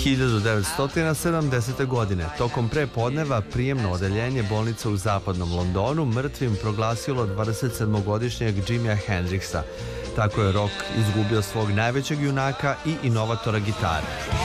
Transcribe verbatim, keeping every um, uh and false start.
hiljadu devetsto sedamdesete. godine, tokom prepodneva, prijemno odeljenje bolnice u zapadnom Londonu mrtvim proglasilo dvadesetsedmogodišnjeg Jimija Hendrixa. Tako je rock izgubio svog najvećeg junaka i inovatora gitare.